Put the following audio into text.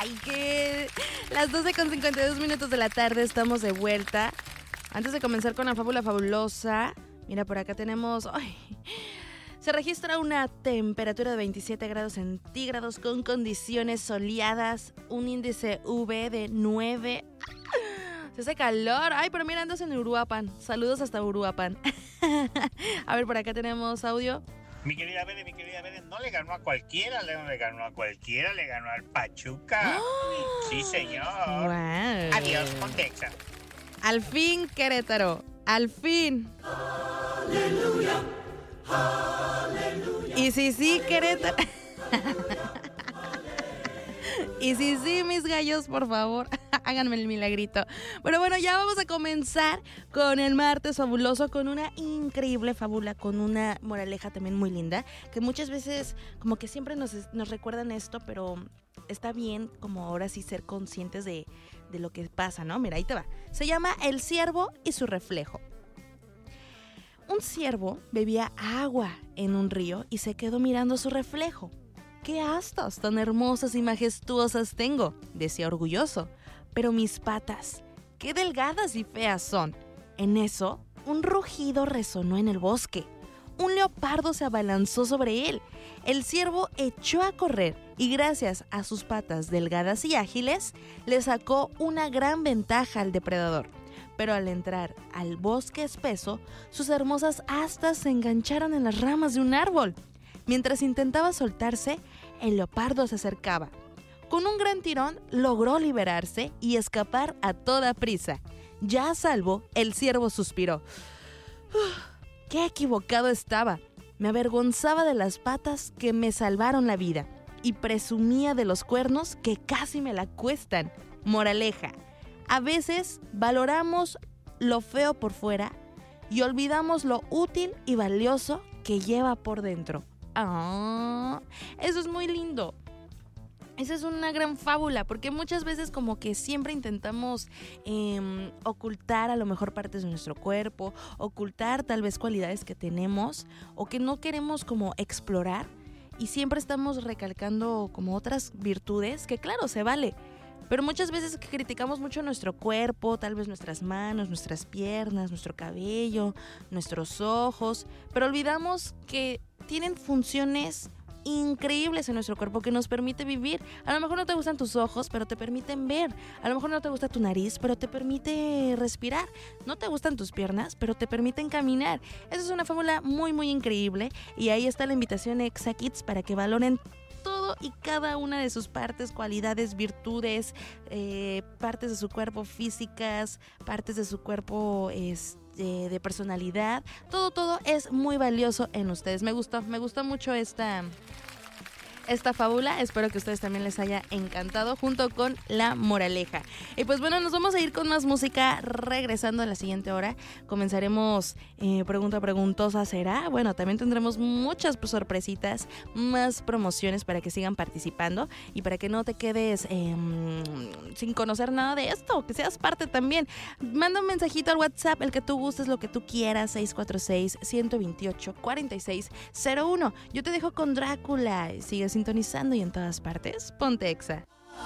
Ay, que las 12:52 de la tarde estamos de vuelta. Antes de comenzar con la fábula fabulosa, mira, por acá tenemos... Ay, se registra una temperatura de 27 grados centígrados con condiciones soleadas, un índice UV de 9. Se hace calor. Ay, pero mira, andas en Uruapan. Saludos hasta Uruapan. A ver, por acá tenemos audio. Mi querida Bede, no le ganó a cualquiera, le ganó al Pachuca. ¡Oh! Sí, señor. Wow. Adiós, Pontexa. Al fin, Querétaro. Al fin. Aleluya. Aleluya. Y sí, Querétaro. Y sí, mis gallos, por favor, háganme el milagrito. Pero bueno, ya vamos a comenzar con el martes fabuloso, con una increíble fábula, con una moraleja también muy linda, que muchas veces como que siempre nos recuerdan esto, pero está bien como ahora sí ser conscientes de lo que pasa, ¿no? Mira, ahí te va. Se llama El ciervo y su reflejo. Un ciervo bebía agua en un río y se quedó mirando su reflejo. ¡Qué astas tan hermosas y majestuosas tengo!, decía orgulloso. Pero mis patas, qué delgadas y feas son. En eso, un rugido resonó en el bosque. Un leopardo se abalanzó sobre él. El ciervo echó a correr y gracias a sus patas delgadas y ágiles, le sacó una gran ventaja al depredador. Pero al entrar al bosque espeso, sus hermosas astas se engancharon en las ramas de un árbol. Mientras intentaba soltarse, el leopardo se acercaba. Con un gran tirón logró liberarse y escapar a toda prisa. Ya a salvo, el ciervo suspiró. ¡Qué equivocado estaba! Me avergonzaba de las patas que me salvaron la vida y presumía de los cuernos que casi me la cuestan. Moraleja: a veces valoramos lo feo por fuera y olvidamos lo útil y valioso que lleva por dentro. ¡Ah! Eso es muy lindo. Esa es una gran fábula, porque muchas veces como que siempre intentamos ocultar a lo mejor partes de nuestro cuerpo, ocultar tal vez cualidades que tenemos o que no queremos como explorar, y siempre estamos recalcando como otras virtudes que claro, se vale. Pero muchas veces criticamos mucho nuestro cuerpo, tal vez nuestras manos, nuestras piernas, nuestro cabello, nuestros ojos, pero olvidamos que tienen funciones increíbles en nuestro cuerpo que nos permite vivir. A lo mejor no te gustan tus ojos, pero te permiten ver. A lo mejor no te gusta tu nariz, pero te permite respirar. No te gustan tus piernas, pero te permiten caminar. Esa es una fórmula muy, muy increíble. Y ahí está la invitación Exa Kids para que valoren todo y cada una de sus partes, cualidades, virtudes, partes de su cuerpo físicas, partes de su cuerpo de personalidad. Todo es muy valioso en ustedes. Me gustó mucho esta fábula. Espero que a ustedes también les haya encantado, junto con la moraleja. Y pues bueno, nos vamos a ir con más música regresando a la siguiente hora. Comenzaremos Pregunta Preguntosa será. Bueno, también tendremos muchas sorpresitas, más promociones para que sigan participando y para que no te quedes sin conocer nada de esto, que seas parte también. Manda un mensajito al WhatsApp, el que tú gustes, lo que tú quieras, 646-128-4601. Yo te dejo con Drácula. Sigue sintonizando y en todas partes, ponte Exa.